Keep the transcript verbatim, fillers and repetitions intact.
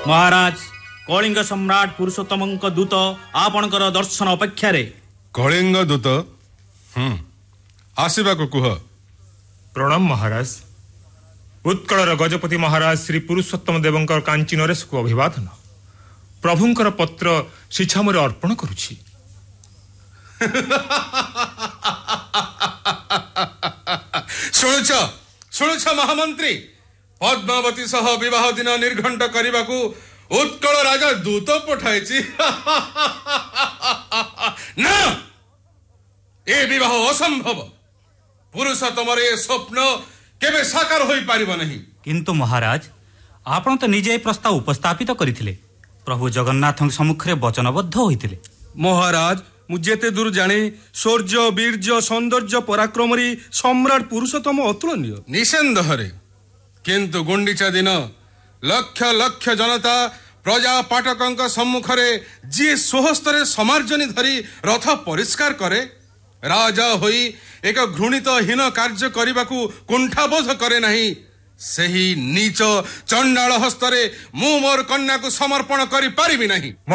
महाराज कलिंग सम्राट पुरुषोत्तम दूत आपणकर दर्शन अपेक्षा रे। कलिंग दूत हम्म आसवा को कुह। प्रणाम महाराज। उत्कलर गजपति महाराज श्री पुरुषोत्तम देवंकर कांची नरेश को अभिवादन। प्रभुंकर पत्र शिछामरे अर्पण करुछि। शुणुछ शुणुछ महामंत्री पद्मावती सह विवाह दिन निर्घंट करने को उत्कल राजा दूत पठाई ना ए विवाह असंभव। पुरुषोत्तम ए स्वप्न केबे साकार होई पारिबो नहीं। किंतु महाराज आपण तो निजे प्रस्ताव उपस्थापित करथिले, प्रभु जगन्नाथ सम्मुख रे वचनबद्ध होइतिले। महाराज मु जेते दूर जाने शौर्य वीर्य सौंदर्य पराक्रमरी सम्राट पुरुषोत्तम अतुलनीय निसंदेहरे। किंतु गुंडीचा दिन लक्ष लक्ष जनता प्रजा पाठक सम्मुख रे जी स्वहस्तर समार्जनी धरी रथ परिष्कार करे राजा होई एक घृणित हीन कार्य करने को कुंठाबोध करे नहीं। सही नीच चंडाल हस्तरे मु मोर कन्या को समर्पण करि पारिबि नहीं।